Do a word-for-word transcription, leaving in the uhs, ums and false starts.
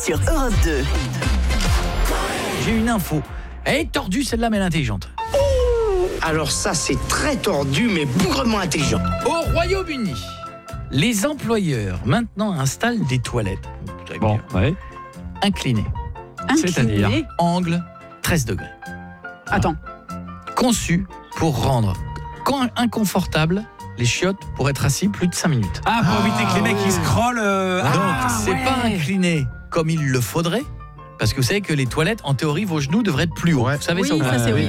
sur Europe deux. J'ai une info. Elle est tordue celle-là, mais elle est intelligente. Alors ça, c'est très tordu, mais bougrement intelligent. Au Royaume-Uni, les employeurs maintenant installent des toilettes. Vous allez me Bon, dire, ouais. inclinées, C'est-à-dire Incliné. angle treize degrés. Attends. Conçues pour rendre quand inconfortable les chiottes pour être assis plus de cinq minutes. Ah, pour éviter que les mecs ils scrollent. euh, Donc, ah, c'est ouais. pas incliné comme il le faudrait, parce que vous savez que les toilettes, en théorie, vos genoux devraient être plus hauts. Ouais. Vous savez Oui, ça ou pas ça c'est Euh, oui.